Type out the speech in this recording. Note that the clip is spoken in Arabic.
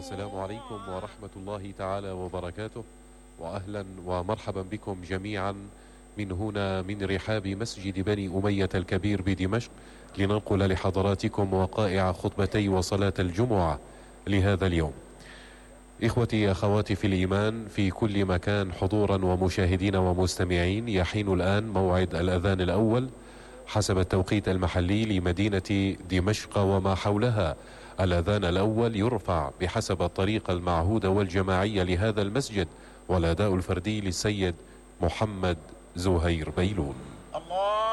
السلام عليكم ورحمة الله تعالى وبركاته، وأهلا ومرحبا بكم جميعا من هنا من رحاب مسجد بني أمية الكبير بدمشق، لننقل لحضراتكم وقائع خطبتي وصلاة الجمعة لهذا اليوم. إخوتي أخواتي في الإيمان في كل مكان، حضورا ومشاهدين ومستمعين، يحين الآن موعد الأذان الأول حسب التوقيت المحلي لمدينة دمشق وما حولها. الأذان الأول يرفع بحسب الطريقة المعهودة والجماعية لهذا المسجد، والأداء الفردي للسيد محمد زهير بيلون. الله